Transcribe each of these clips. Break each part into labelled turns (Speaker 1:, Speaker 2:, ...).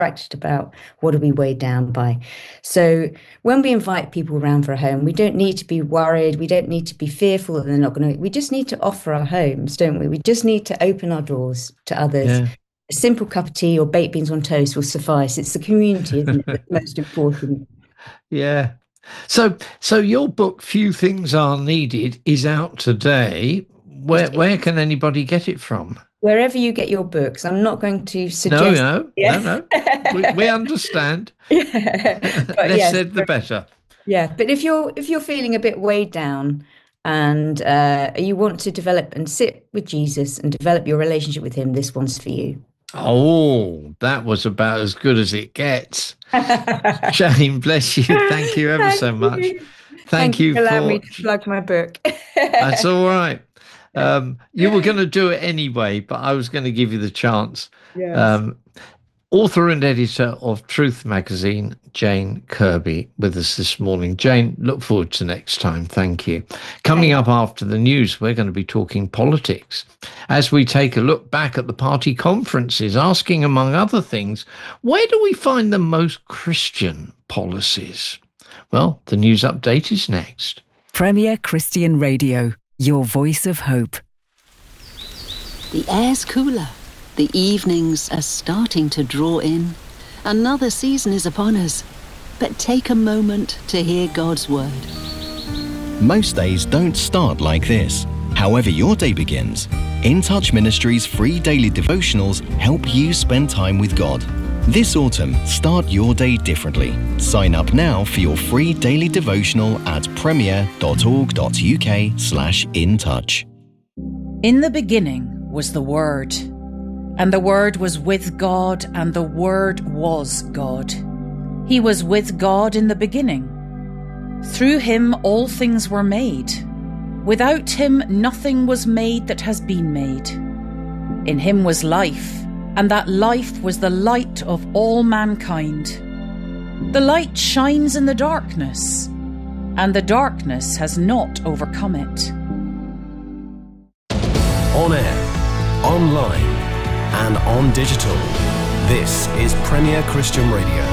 Speaker 1: distracted about what are we weighed down by. So when we invite people around for a home, we don't need to be worried. We don't need to be fearful that they're not going to. We just need to offer our homes, don't we? We just need to open our doors to others.
Speaker 2: Yeah.
Speaker 1: A simple cup of tea or baked beans on toast will suffice. It's the community, isn't it, that's most important.
Speaker 2: Yeah. So your book, Few Things Are Needed, is out today. Where can anybody get it from?
Speaker 1: Wherever you get your books. I'm not going to suggest.
Speaker 2: No. We understand.
Speaker 1: Yeah. But
Speaker 2: Less said, the better.
Speaker 1: Yeah, but if you're feeling a bit weighed down and you want to develop and sit with Jesus and develop your relationship with him, this one's for you.
Speaker 2: Oh, that was about as good as it gets. Jane, bless you. Thank you ever so much. Thank you
Speaker 1: for allowing me to plug my book.
Speaker 2: That's all right. You were going to do it anyway, but I was going to give you the chance.
Speaker 1: Yes.
Speaker 2: Author and editor of Truth Magazine, Jane Kirby, with us this morning. Jane, look forward to next time. Thank you. Coming up after the news, we're going to be talking politics as we take a look back at the party conferences, asking, among other things, where do we find the most Christian policies? Well, the news update is next.
Speaker 3: Premier Christian Radio, your voice of hope.
Speaker 4: The air's cooler. The evenings are starting to draw in. Another season is upon us. But take a moment to hear God's word.
Speaker 5: Most days don't start like this. However your day begins, In Touch Ministries' free daily devotionals help you spend time with God. This autumn, start your day differently. Sign up now for your free daily devotional at premier.org.uk/intouch.
Speaker 6: In the beginning was the Word, and the Word was with God, and the Word was God. He was with God in the beginning. Through him all things were made. Without him nothing was made that has been made. In him was life, and that life was the light of all mankind. The light shines in the darkness, and the darkness has not overcome it.
Speaker 7: On air, online, and on digital. This is Premier Christian Radio.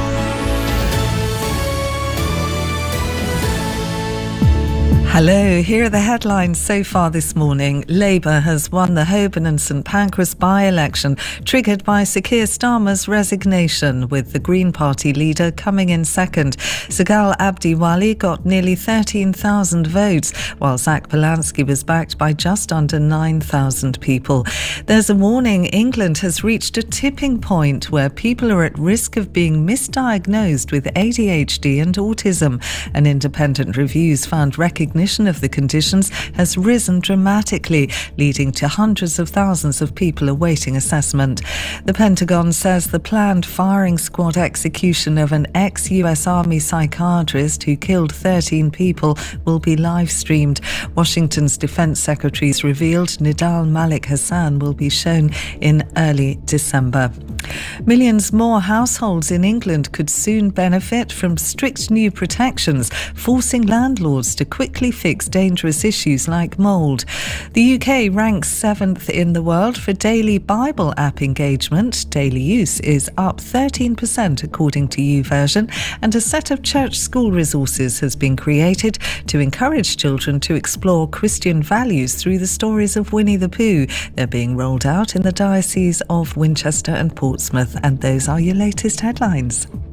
Speaker 8: Hello, here are the headlines so far this morning. Labour has won the Holborn and St Pancras by-election, triggered by Sir Keir Starmer's resignation, with the Green Party leader coming in second. Sagal Abdiwali got nearly 13,000 votes, while Zach Polanski was backed by just under 9,000 people. There's a warning: England has reached a tipping point where people are at risk of being misdiagnosed with ADHD and autism. An independent reviews found recognition of the conditions has risen dramatically, leading to hundreds of thousands of people awaiting assessment. The Pentagon says the planned firing squad execution of an ex-US Army psychiatrist who killed 13 people will be live-streamed. Washington's Defense Secretary's revealed Nidal Malik Hassan will be shown in early December. Millions more households in England could soon benefit from strict new protections, forcing landlords to quickly fix dangerous issues like mould. The UK ranks 7th in the world for daily Bible app engagement. Daily use is up 13% according to YouVersion, and a set of church school resources has been created to encourage children to explore Christian values through the stories of Winnie the Pooh. They're being rolled out in the Diocese of Winchester and Portsmouth, and those are your latest headlines.